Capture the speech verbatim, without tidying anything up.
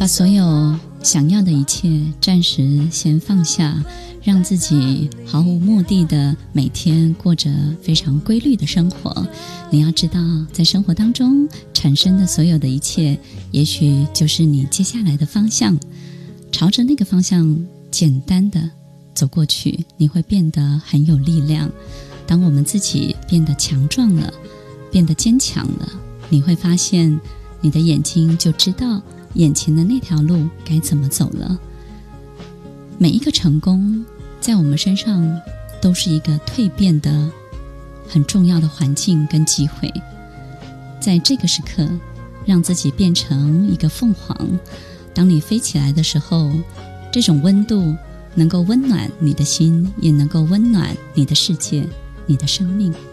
把所有想要的一切暂时先放下，让自己毫无目的的每天过着非常规律的生活。你要知道，在生活当中产生的所有的一切，也许就是你接下来的方向。朝着那个方向简单的走过去，你会变得很有力量。当我们自己变得强壮了，变得坚强了，你会发现你的眼睛就知道眼前的那条路该怎么走了。每一个成功在我们身上都是一个蜕变的很重要的环境跟机会。在这个时刻让自己变成一个凤凰，当你飞起来的时候，这种温度能够温暖你的心，也能够温暖你的世界，你的生命。